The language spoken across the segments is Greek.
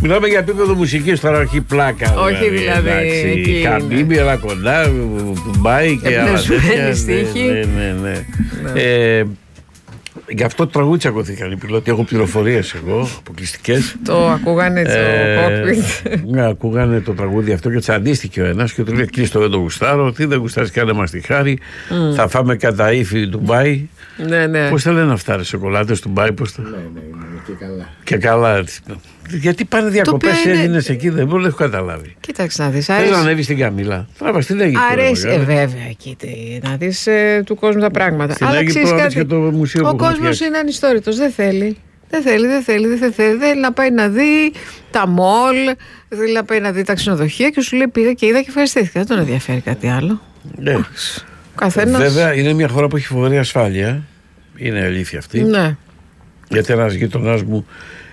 Μιλάμε για επίπεδο μουσικής τώρα, όχι πλάκα. Όχι δηλαδή. Καμπίμπι, αλλά κοντά, Ντουμπάι και άλλα τέτοια. Ναι. Γι' αυτό το τραγούδι τσακωθήκαν οι πιλότοι. Έχω πληροφορίες εγώ, αποκλειστικές. Το ακούγανε το cockpit. Ναι, ακούγανε το τραγούδι αυτό και τσαντίστηκε ο ένας και του λέει: Κλείστο, δεν το γουστάρω. Τι δεν γουστάρεις, κάνε μας τη χάρη. Θα φάμε κατά ύφη Ντουμπάι. Ναι. Πώς τα λένε αυτά, ρε σοκολάτες Ντουμπάι, πώς τα. Ναι, και καλά. Και καλά. Γιατί πάνε διακοπές Έλληνες εκεί, δεν μπορώ, έχω καταλάβει. Κοίταξε να δεις. Θες να ανέβεις στην Καμίλα. Τράβα στην Αίγυπτο. Αρέσει, βέβαια, εκεί να δεις του κόσμου τα πράγματα. Στην Αίγυπτο και το μουσείο. Ο κόσμος είναι ανιστόρητος, δεν θέλει. Δεν θέλει να πάει να δει τα μολ, δεν θέλει να πάει να δει τα ξενοδοχεία και σου λέει πήγα και είδα και ευχαριστήθηκα. Δεν τον ενδιαφέρει κάτι άλλο. Ναι. Καθένας... Βέβαια είναι μια χώρα που έχει φοβερή ασφάλεια. Είναι αλήθεια αυτή. Ναι. Γιατί ένας γείτονας μου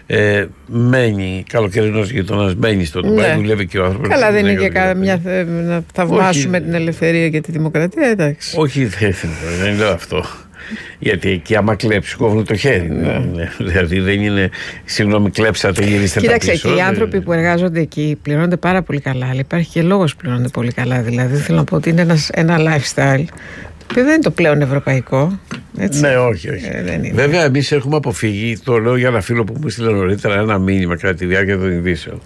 μένει, καλοκαιρινός γείτονας, μένει στο Ντουμπάι, δουλεύει και ο άνθρωπος. Καλά, δεν είναι και καμιά να θαυμάσουμε την ελευθερία και τη δημοκρατία, εντάξει. Όχι, δεν λέω αυτό. Γιατί εκεί άμα κλέψει κόβουν το χέρι. Δηλαδή δεν είναι, συγγνώμη, κλέψατε, γυρίστε τα πίσω. Κοίταξε, και οι άνθρωποι που εργάζονται εκεί πληρώνονται πάρα πολύ καλά, αλλά υπάρχει και λόγος που πληρώνονται πολύ καλά. Δηλαδή θέλω να πω ότι είναι ένα lifestyle που δεν είναι το πλέον ευρωπαϊκό. Έτσι. Ναι, όχι. Βέβαια, εμείς έχουμε αποφύγει, το λέω για ένα φίλο που μου στείλε νωρίτερα ένα μήνυμα κατά τη διάρκεια των ειδήσεων.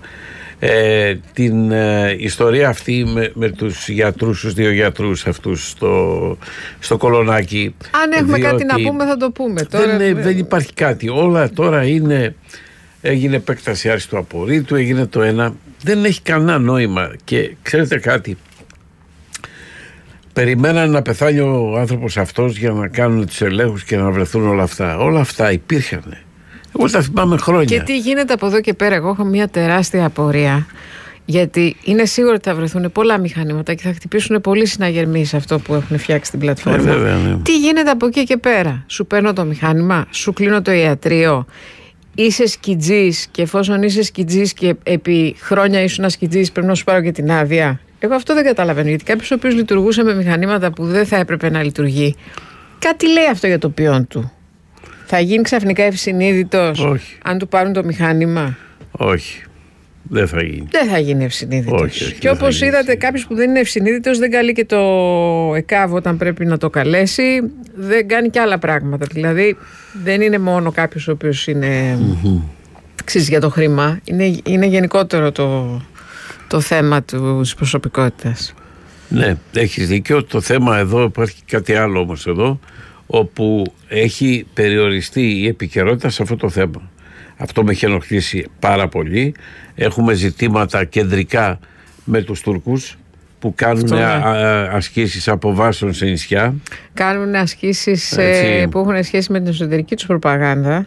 Την ιστορία αυτή με τους γιατρούς, τους δύο γιατρούς αυτούς στο Κολονάκι. Αν έχουμε κάτι να πούμε θα το πούμε τώρα. Δεν υπάρχει κάτι. Όλα τώρα έγινε επέκταση άριστου απορρίτου, έγινε το ένα. Δεν έχει κανένα νόημα. Και ξέρετε κάτι, περιμέναν να πεθάνει ο άνθρωπος αυτός για να κάνουν τους ελέγχους και να βρεθούν όλα αυτά. Όλα αυτά υπήρχαν. Εγώ τα θυμάμαι χρόνια. Και τι γίνεται από εδώ και πέρα? Εγώ έχω μια τεράστια απορία. Γιατί είναι σίγουρο ότι θα βρεθούν πολλά μηχανήματα και θα χτυπήσουν πολλοί συναγερμοί σε αυτό που έχουν φτιάξει την πλατφόρμα. Βέβαια, ναι. Τι γίνεται από εκεί και πέρα? Σου παίρνω το μηχάνημα, σου κλείνω το ιατρείο. Είσαι σκιτζής και εφόσον είσαι σκιτζής και επί χρόνια ήσουν σκιτζής, πρέπει να σου πάρω και την άδεια. Εγώ αυτό δεν καταλαβαίνω. Γιατί κάποιος ο οποίος λειτουργούσε με μηχανήματα που δεν θα έπρεπε να λειτουργεί, κάτι λέει αυτό για το ποιόν του. Θα γίνει ξαφνικά ευσυνείδητος αν του πάρουν το μηχάνημα? Όχι. Δεν θα γίνει. Δεν θα γίνει ευσυνείδητος. Όχι, και όπως είδατε, κάποιος που δεν είναι ευσυνείδητος δεν καλεί και το ΕΚΑΒ όταν πρέπει να το καλέσει. Δεν κάνει και άλλα πράγματα. Δηλαδή δεν είναι μόνο κάποιος ο οποίος είναι αξίζει για το χρήμα. Είναι γενικότερο το θέμα της προσωπικότητας. Ναι, έχεις δίκιο. Το θέμα εδώ, υπάρχει κάτι άλλο όμως εδώ, όπου έχει περιοριστεί η επικαιρότητα σε αυτό το θέμα. Αυτό με έχει ενοχλήσει πάρα πολύ. Έχουμε ζητήματα κεντρικά με τους Τούρκους που κάνουν ασκήσεις αποβάσεων σε νησιά. Κάνουν ασκήσεις που έχουν σχέση με την εσωτερική τους προπαγάνδα.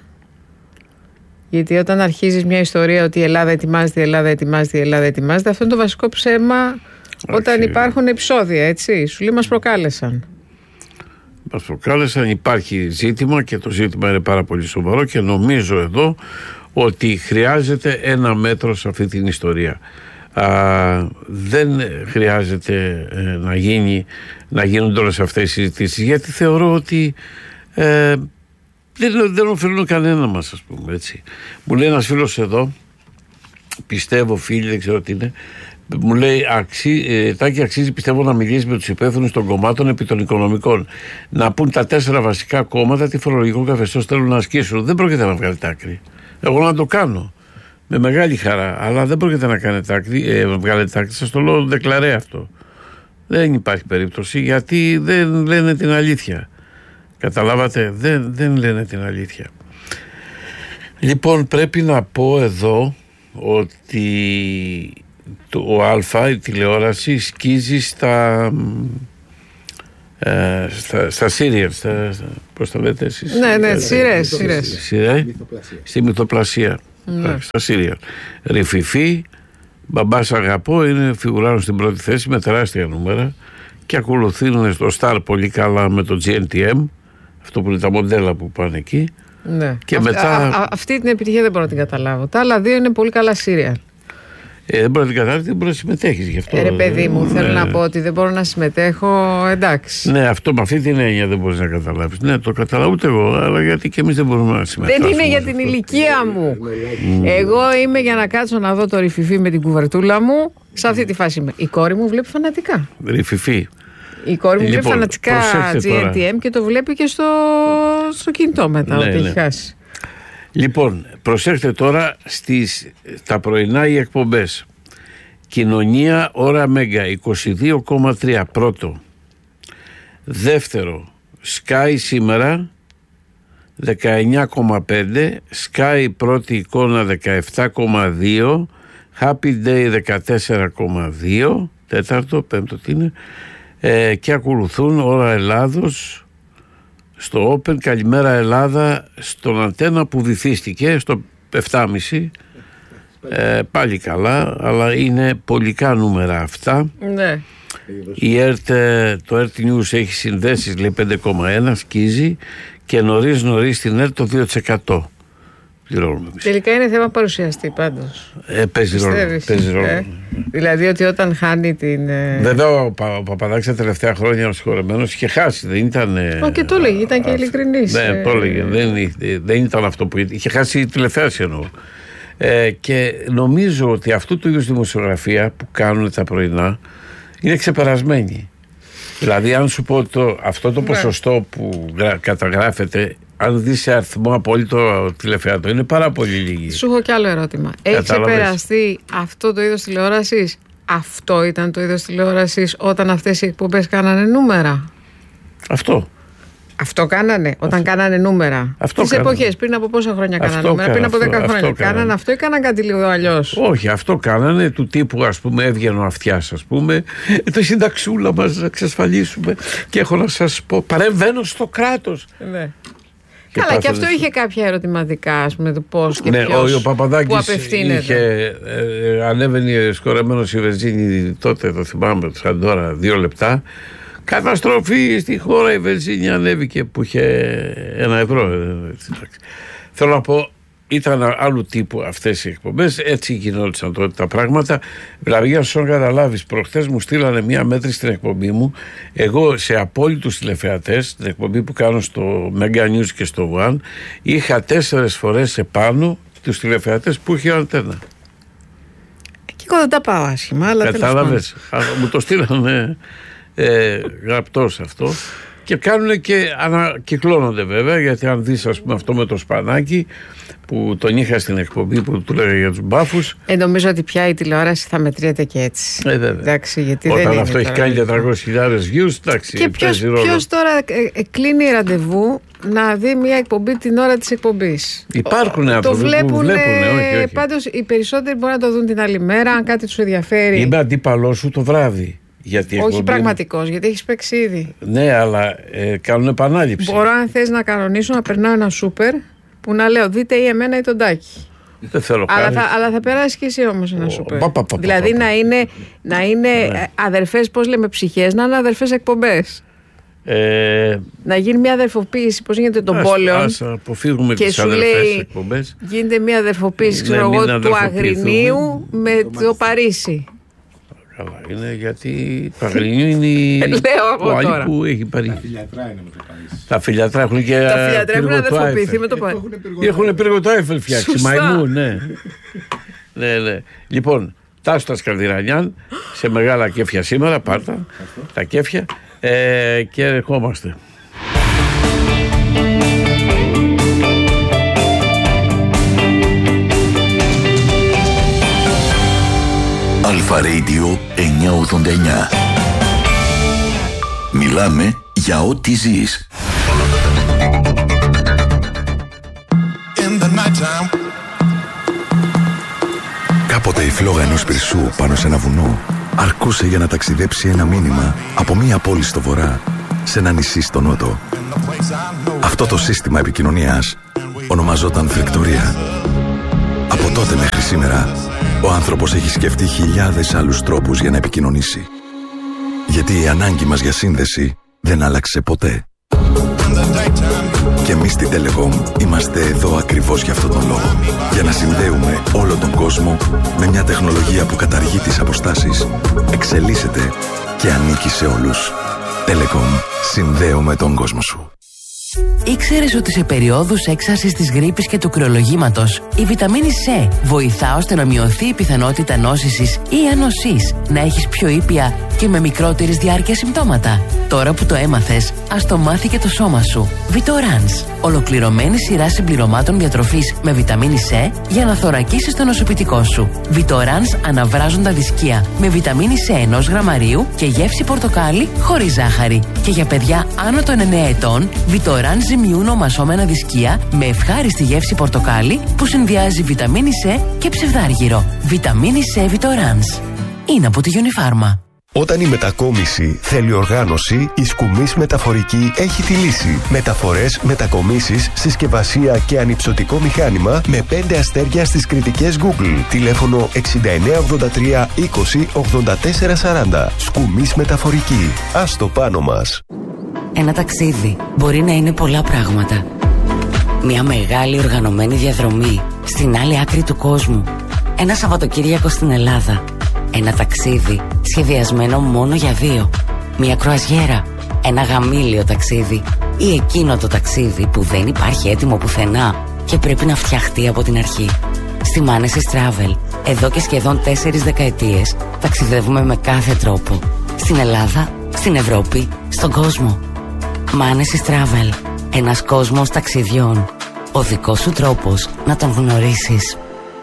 Γιατί όταν αρχίζεις μια ιστορία ότι η Ελλάδα ετοιμάζεται, αυτό είναι το βασικό ψέμα όταν υπάρχουν επεισόδια, έτσι. Σου λέει μας προκάλεσαν. Μας προκάλεσαν, υπάρχει ζήτημα και το ζήτημα είναι πάρα πολύ σοβαρό και νομίζω εδώ ότι χρειάζεται ένα μέτρο σε αυτή την ιστορία. Δεν χρειάζεται να γίνονται όλες αυτές οι συζητήσεις, γιατί θεωρώ ότι δεν ωφελούν κανένα μας, ας πούμε, έτσι. Μου λέει ένας φίλος εδώ, πιστεύω φίλοι, δεν ξέρω τι είναι, μου λέει Τάκη, αξίζει πιστεύω να μιλήσει με τους υπεύθυνους των κομμάτων επί των οικονομικών, να πούν τα 4 βασικά κόμματα τι φορολογικό καθεστώς θέλουν να ασκήσουν. Δεν πρόκειται να βγάλετε άκρη. Εγώ να το κάνω με μεγάλη χαρά, αλλά δεν πρόκειται να βγάλετε άκρη. Σας το λέω δεκλαρέ αυτό. Δεν υπάρχει περίπτωση, γιατί δεν λένε την αλήθεια. Καταλάβατε, δεν λένε την αλήθεια. Λοιπόν, πρέπει να πω εδώ ότι ο Α, η τηλεόραση, σκίζει στα serials, πώς τα λέτε εσείς? Ναι, σειρές. Στη μυθοπλασία. Στα serial. Ρηφιφή, Μπαμπάς αγαπώ, φιγουράρουν στην πρώτη θέση με τεράστια νούμερα και ακολουθούν στο Star πολύ καλά με το GNTM, αυτό που είναι τα μοντέλα που πάνε εκεί. Ναι. Και μετά... Αυτή την επιτυχία δεν μπορώ να την καταλάβω. Τα άλλα δύο είναι πολύ καλά serial. Δεν μπορεί να την καταλάβει, δεν μπορεί να συμμετέχει γι' αυτό. Ρε παιδί μου, θέλω να πω ότι δεν μπορώ να συμμετέχω, εντάξει. Ναι, αυτό με αυτή την έννοια δεν μπορεί να καταλάβει. Ναι, το καταλαβαίνω ούτε εγώ, αλλά γιατί και εμεί δεν μπορούμε να συμμετέχουμε. Δεν είναι για την ηλικία μου. Εγώ είμαι για να κάτσω να δω το ρηφιφί με την κουβερτούλα μου. Σε αυτή τη φάση είμαι. Η κόρη μου βλέπει φανατικά. Ρηφιφί. Η κόρη μου βλέπει φανατικά GNTM και το βλέπει και στο κινητό μετά, ότι έχει χάσει. Λοιπόν, προσέξτε τώρα τα πρωινά οι εκπομπές. Κοινωνία ώρα Μέγκα 22,3 πρώτο. Δεύτερο, Sky σήμερα 19,5. Sky πρώτη εικόνα 17,2. Happy Day 14,2. Τέταρτο, πέμπτο τι είναι. Και ακολουθούν ώρα Ελλάδος στο Open Καλημέρα Ελλάδα στον Αντένα που βυθίστηκε στο 7,5. Πάλι καλά, αλλά είναι πολικά νούμερα αυτά. Ναι. Το ERT News έχει συνδέσεις, λέει 5,1, σκίζει, και νωρίς την ERT το 2%. Τελικά είναι θέμα παρουσιαστή πάντως. Παίζει ρόλο. Δηλαδή ότι όταν χάνει την... Βέβαια ο Παπαδάκης τα τελευταία χρόνια ο συγχωρεμένος είχε χάσει, δεν ήταν... Και το έλεγε, ήταν και ειλικρινής. Ναι, το έλεγε, δεν ήταν αυτό που είχε χάσει η τηλεθέαση εννοώ. Και νομίζω ότι αυτού του είδους δημοσιογραφία που κάνουν τα πρωινά είναι ξεπερασμένη. Δηλαδή αν σου πω αυτό το ποσοστό που καταγράφεται, αν δεις σε αριθμό απόλυτο τηλεφεατό, είναι πάρα πολύ λίγοι. Σου έχω κι άλλο ερώτημα. Έχει ξεπεραστεί αυτό το είδος τηλεόρασης? Αυτό ήταν το είδος τηλεόρασης όταν αυτές οι εκπομπές κάνανε νούμερα? Αυτό κάνανε, όταν κάνανε νούμερα. Τις εποχές, πριν από πόσα χρόνια κάνανε νούμερα? Πριν από 10 χρόνια. Κάνανε αυτό ή κάνανε κάτι λίγο αλλιώς? Όχι, αυτό κάνανε, του τύπου, ας πούμε, έβγαινε ο Αυτιάς, ας πούμε, το συνταξούλα μας να εξασφαλίσουμε και έχω να σας πω, παρεμβαίνω στο κράτος. Ναι. Καλά, και αυτό είχε κάποια ερωτηματικά, ας πούμε, το πώς και ποιος, ο Παπαδάκης που απευθύνεται. Ανέβαινε σκορεμένος η βενζίνη τότε, το θυμάμαι, σαν τώρα, 2 λεπτά. Καταστροφή στη χώρα, η βενζίνη ανέβηκε που είχε €1. Θέλω να πω, ήταν άλλου τύπου αυτές οι εκπομπές, έτσι γινόντουσαν τότε τα πράγματα. Δηλαδή, για να σου καταλάβεις, προχθές μου στείλανε μία μέτρηση στην εκπομπή μου. Εγώ σε απόλυτους τηλεφεατές, την εκπομπή που κάνω στο Mega News και στο One, είχα 4 φορές επάνω τους τηλεφεατές που είχε Αντένα. Και εγώ δεν τα πάω άσχημα, αλλά κατάλαβες, μου το στείλανε γραπτός αυτό. Και κάνουν και ανακυκλώνονται βέβαια, γιατί αν δεις, ας πούμε, αυτό με το Σπανάκι που τον είχα στην εκπομπή που του λέγα για τους μπάφους. Νομίζω ότι πια η τηλεόραση θα μετριέται και έτσι. Εντάξει, γιατί όταν δεν αυτό έχει κάνει 400.000 views, εντάξει. Και ποιος τώρα κλείνει ραντεβού να δει μια εκπομπή την ώρα της εκπομπής? Υπάρχουν άνθρωποι που βλέπουν. Όχι. Πάντως οι περισσότεροι μπορεί να το δουν την άλλη μέρα, αν κάτι τους ενδιαφέρει. Είμαι αντίπαλός σου το βράδυ. Όχι πραγματικός, γιατί έχεις παίξει ήδη. Ναι, αλλά κάνουν επανάληψη. Μπορώ, αν θες, να κανονίσω να περνάω ένα σούπερ που να λέω δείτε ή εμένα ή τον Τάκη. Δεν θέλω αλλά θα περάσει και εσύ όμως ένα σούπερ. Δηλαδή να είναι αδερφές, πώς λέμε, ψυχές, να είναι αδερφές εκπομπές. Να γίνει μια αδερφοποίηση, πώς γίνεται των πόλεων. Ας αποφύγουμε τις αδερφές εκπομπές. Γίνεται μια αδερφοποίηση, ξέρω εγώ, του Αγρινίου με το Παρίσι. Καλά, είναι γιατί το Αγρινίου είναι ο άλλη που έχει Παρίσι. Τα φιλιατρά είναι με το Παρίσι. Τα φιλιατρά έχουν και έχουν αδερφοποιηθεί με το Παρίσι. Έχουν πύργο το Άιφελ φτιάξει. Μαϊμού, ναι. Ναι. Λοιπόν, Τάσο τα Σκαρδιρανιάν σε μεγάλα κέφια σήμερα. Πάρτα τα κέφια και ερχόμαστε. Αλφα Radio 989. Μιλάμε για ό,τι ζεις. Κάποτε η φλόγα ενός πυρσού πάνω σε ένα βουνό αρκούσε για να ταξιδέψει ένα μήνυμα από μία πόλη στο βορρά σε ένα νησί στο νότο. Αυτό το σύστημα επικοινωνίας ονομαζόταν φρεκτορία. Από τότε μέχρι σήμερα ο άνθρωπος έχει σκεφτεί χιλιάδες άλλους τρόπους για να επικοινωνήσει. Γιατί η ανάγκη μας για σύνδεση δεν άλλαξε ποτέ. Και εμείς στην Telecom είμαστε εδώ ακριβώς για αυτόν τον λόγο. Για να συνδέουμε όλο τον κόσμο με μια τεχνολογία που καταργεί τις αποστάσεις, εξελίσσεται και ανήκει σε όλους. Telecom. Συνδέουμε τον κόσμο σου. Ήξερες ότι σε περιόδους έξαρσης της γρίπης και του κρυολογήματος η βιταμίνη C βοηθά ώστε να μειωθεί η πιθανότητα νόσησης ή ανοσής, να έχεις πιο ήπια και με μικρότερης διάρκειας συμπτώματα? Τώρα που το έμαθες, ας το μάθει και το σώμα σου. Vitorans. Ολοκληρωμένη σειρά συμπληρωμάτων διατροφής με βιταμίνη C για να θωρακίσεις το νοσοποιητικό σου. Vitorans αναβράζοντα δισκία με βιταμίνη C 1 γραμμαρίου και γεύση πορτοκάλι χωρίς ζάχαρη. Και για παιδιά άνω των 9 ετών, Vitorans ζυμιούν ομασώμενα δισκία με ευχάριστη γεύση πορτοκάλι που συνδυάζει βιταμίνη C και ψευδάργυρο. Βιταμίνη C Vitorans. Είναι από τη Unifarma. Όταν η μετακόμιση θέλει οργάνωση, η Σκουμής Μεταφορική έχει τη λύση. Μεταφορές, μετακομίσεις, συσκευασία και ανυψωτικό μηχάνημα με 5 αστέρια στις κριτικές Google. Τηλέφωνο 6983 20 84 40. Σκουμής Μεταφορική. Ας το πάνω μας. Ένα ταξίδι μπορεί να είναι πολλά πράγματα. Μια μεγάλη οργανωμένη διαδρομή στην άλλη άκρη του κόσμου. Ένα Σαββατοκύριακο στην Ελλάδα. Ένα ταξίδι σχεδιασμένο μόνο για 2. Μια κρουαζιέρα. Ένα γαμήλιο ταξίδι. Ή εκείνο το ταξίδι που δεν υπάρχει έτοιμο πουθενά και πρέπει να φτιαχτεί από την αρχή. Στη Manesis Travel, εδώ και σχεδόν 4 δεκαετίες, ταξιδεύουμε με κάθε τρόπο. Στην Ελλάδα, στην Ευρώπη, στον κόσμο. Manesis Travel. Ένας κόσμος ταξιδιών. Ο δικός σου τρόπος να τον γνωρίσεις.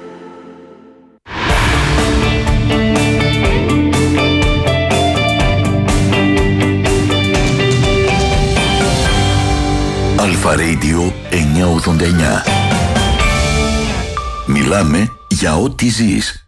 Αλφα Radio 989. Μιλάμε για ό,τι ζεις.